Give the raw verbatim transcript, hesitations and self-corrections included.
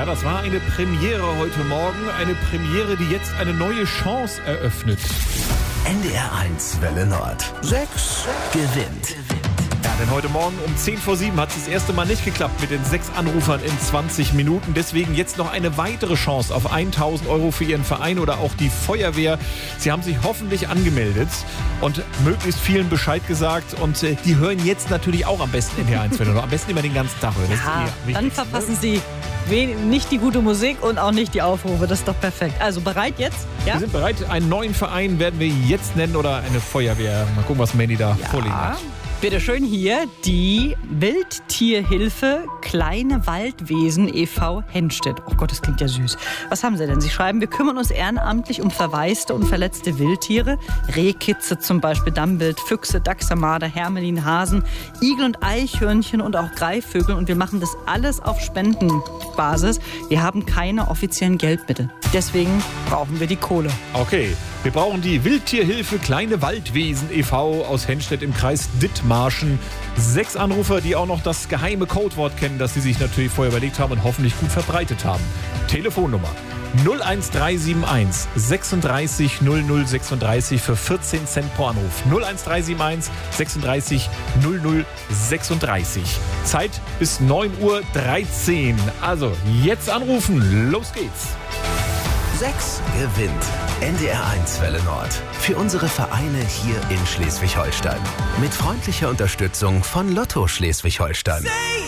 Ja, das war eine Premiere heute Morgen. Eine Premiere, die jetzt eine neue Chance eröffnet. N D R eins Welle Nord. sechs gewinnt. Ja, denn heute Morgen um zehn vor sieben hat es das erste Mal nicht geklappt mit den sechs Anrufern in zwanzig Minuten. Deswegen jetzt noch eine weitere Chance auf tausend Euro für Ihren Verein oder auch die Feuerwehr. Sie haben sich hoffentlich angemeldet und möglichst vielen Bescheid gesagt. Und äh, die hören jetzt natürlich auch am besten N D R eins Welle Nord. Am besten immer den ganzen Tag hören. Das Ja, ist eh dann wichtig, verpassen ne? Sie wen- nicht die gute Musik und auch nicht die Aufrufe. Das ist doch perfekt. Also bereit jetzt? Ja? Wir sind bereit. Einen neuen Verein werden wir jetzt nennen oder eine Feuerwehr. Mal gucken, was Mandy da vorliegen hat. Bitte schön hier die Wildtierhilfe Kleine Waldwesen e V Henstedt. Oh Gott, das klingt ja süß. Was haben Sie denn? Sie schreiben, wir kümmern uns ehrenamtlich um verwaiste und verletzte Wildtiere. Rehkitze zum Beispiel, Dammwild, Füchse, Dachse, Marder, Hermelin, Hasen, Igel und Eichhörnchen und auch Greifvögel. Und wir machen das alles auf Spendenbasis. Wir haben keine offiziellen Geldmittel. Deswegen brauchen wir die Kohle. Okay, wir brauchen die Wildtierhilfe Kleine Waldwesen e V aus Henstedt im Kreis Dithmarschen. Sechs Anrufer, die auch noch das geheime Codewort kennen, das sie sich natürlich vorher überlegt haben und hoffentlich gut verbreitet haben. Telefonnummer null eins drei sieben eins sechsunddreißig null null sechsunddreißig für vierzehn Cent pro Anruf. null eins drei sieben eins sechsunddreißig null null sechsunddreißig. Zeit bis neun Uhr dreizehn. Also jetzt anrufen. Los geht's. sechs gewinnt. N D R eins Welle Nord. Für unsere Vereine hier in Schleswig-Holstein. Mit freundlicher Unterstützung von Lotto Schleswig-Holstein.